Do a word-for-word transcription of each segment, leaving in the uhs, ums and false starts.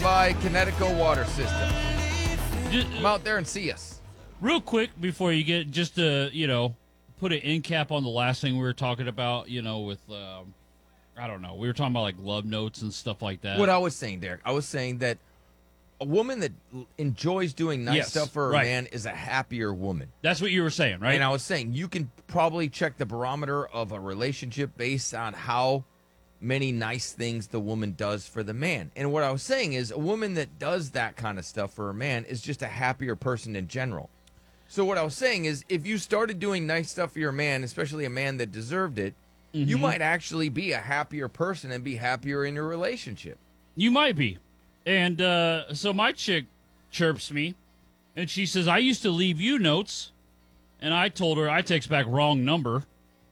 by Connecticut Water System. Just, Come out there and see us. real quick before you get, just to, you know, put an end cap on the last thing we were talking about, you know, with, um, I don't know, we were talking about like love notes and stuff like that. What I was saying, Derek, I was saying that a woman that l- enjoys doing nice Yes, stuff for a right. man is a happier woman. That's what you were saying, right? And I was saying you can probably check the barometer of a relationship based on how many nice things the woman does for the man. And what I was saying is a woman that does that kind of stuff for a man is just a happier person in general. So what I was saying is if you started doing nice stuff for your man, especially a man that deserved it, you Mm-hmm. might actually be a happier person and be happier in your relationship. You might be. And uh, so my chick chirps me, and she says, I used to leave you notes. And I told her, I text back wrong number.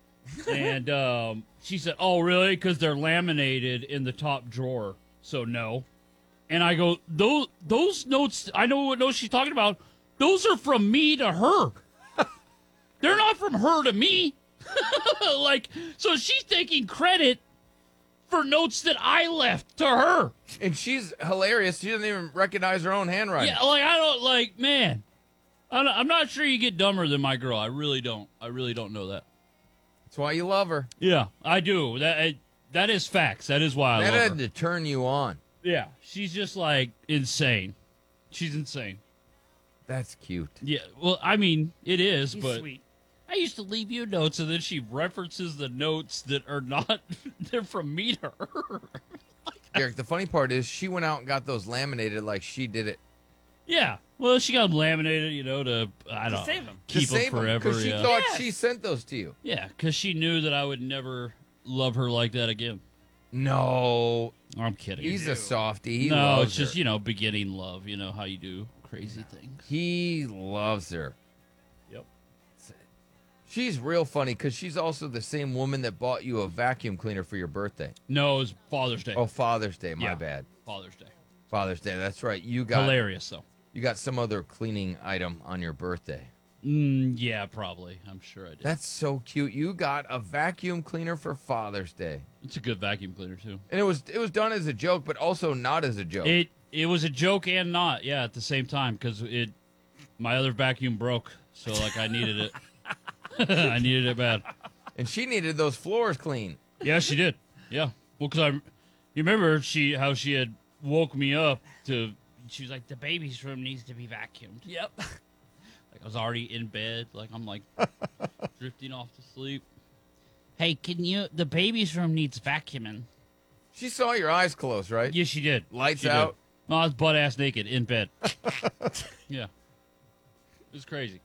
And um, she said, oh, really? Because they're laminated in the top drawer. So no. And I go, those, those notes, I know what notes she's talking about. Those are from me to her. They're not from her to me. Like, so she's taking credit for notes that I left to her. And she's hilarious. She doesn't even recognize her own handwriting. Yeah, like, I don't, like, man. I'm not, I'm not sure you get dumber than my girl. I really don't. I really don't know that. That's why you love her. Yeah, I do. That I, that is facts. That is why I That love had her. to turn you on. Yeah, she's just, like, insane. She's insane. That's cute. Yeah, well, I mean, it is, He's but sweet. I used to leave you notes, and then she references the notes that are not, they're from me to her. Derek, the funny part is she went out and got those laminated like she did it. Yeah, well, she got them laminated, you know, to, I don't save 'em. keep to them save 'em, forever. she yeah. thought Yes. she sent those to you. Yeah, because she knew that I would never love her like that again. No, I'm kidding. he's a softie. He no, loves it's just, her. you know, beginning love. You know how you do crazy things. He loves her. Yep. She's real funny because she's also the same woman that bought you a vacuum cleaner for your birthday. No, it was Father's Day. Oh, Father's Day. My Yeah. bad. Father's Day. Father's Day. That's right. You got Hilarious, though. you got some other cleaning item on your birthday. Mm, yeah, probably. I'm sure I did. That's so cute. You got a vacuum cleaner for Father's Day. It's a good vacuum cleaner, too. And it was it was done as a joke, but also not as a joke. It it was a joke and not, yeah, at the same time, because it my other vacuum broke, so, like, I needed it. I needed it bad. And she needed those floors clean. Yeah, she did. Yeah. Well, because I, you remember she how she had woke me up to, she was like, the baby's room needs to be vacuumed. Yep. Like, I was already in bed. Like, I'm like drifting off to sleep. Hey, can you, the baby's room needs vacuuming. She saw your eyes closed, right? Yes, she did. Lights She did. out. No, I was butt ass naked in bed. Yeah. It was crazy.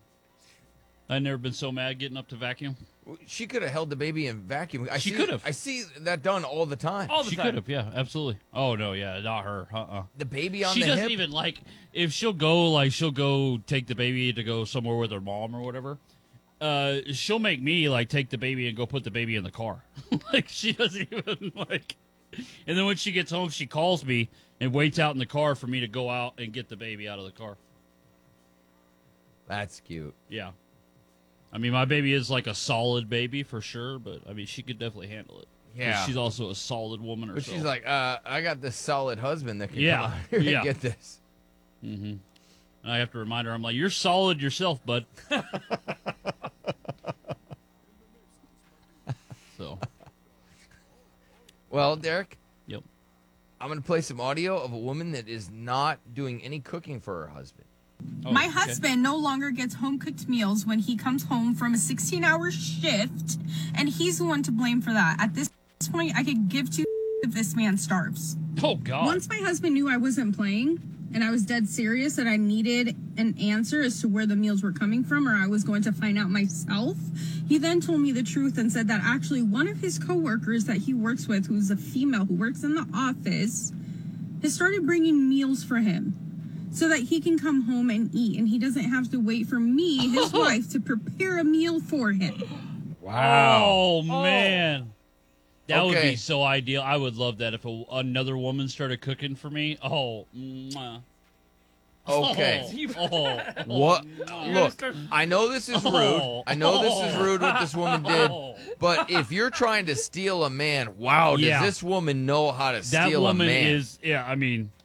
I'd never been so mad getting up to vacuum. She could have held the baby in vacuum. I She see- could've. I see that done all the time. All the She time. could have, yeah, absolutely. Oh, no, yeah, not her. Uh-uh. The baby on She the doesn't hip. even, like, if she'll go, like, she'll go take the baby to go somewhere with her mom or whatever, uh, she'll make me, like, take the baby and go put the baby in the car. Like, she doesn't even, like... And then when she gets home, she calls me and waits out in the car for me to go out and get the baby out of the car. That's cute. Yeah. I mean, my baby is, like, a solid baby for sure, but, I mean, she could definitely handle it. 'Cause Yeah. She's also a solid woman But herself. she's like, uh, I got this solid husband that can Yeah, come out here yeah. and get this. Mm-hmm. And I have to remind her, I'm like, you're solid yourself, bud. So, Well, Derek, yep. I'm going to play some audio of a woman that is not doing any cooking for her husband. Oh, My okay. husband no longer gets home cooked meals when he comes home from a sixteen hour shift, and he's the one to blame for that. At this point, I could give two if this man starves. Oh, God. Once my husband knew I wasn't playing and I was dead serious and I needed an answer as to where the meals were coming from, or I was going to find out myself, he then told me the truth and said that actually one of his coworkers that he works with, who's a female who works in the office, has started bringing meals for him so that he can come home and eat, and he doesn't have to wait for me, his wife, to prepare a meal for him. Oh, man. That would Okay. be so ideal. I would love that if a, another woman started cooking for me. Oh, mwah. Okay. Oh, oh, What? oh, Look, I know this is rude. Oh. I know this is rude what this woman did. Oh. But if you're trying to steal a man, wow, does Yeah. this woman know how to That steal woman a man? is, yeah, I mean,